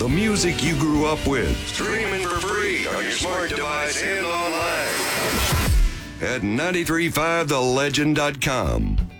The music you grew up with. Streaming for free on your smart device and online. At 935thelegend.com.